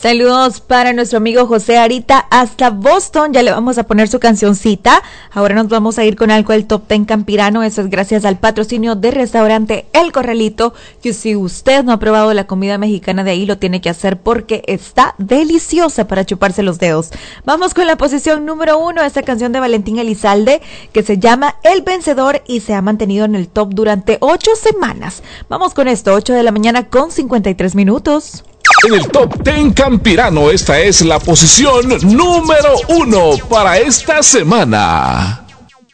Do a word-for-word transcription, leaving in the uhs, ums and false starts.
Saludos para nuestro amigo José Arita hasta Boston. Ya le vamos a poner su cancioncita. Ahora nos vamos a ir con algo del Top Ten Campirano. Eso es gracias al patrocinio de restaurante El Corralito, que si usted no ha probado la comida mexicana de ahí, lo tiene que hacer porque está deliciosa para chuparse los dedos. Vamos con la posición número uno, esta canción de Valentín Elizalde, que se llama El Vencedor y se ha mantenido en el top durante ocho semanas. Vamos con esto, ocho de la mañana con cincuenta y tres minutos. En el Top Ten Campirano, esta es la posición número uno para esta semana.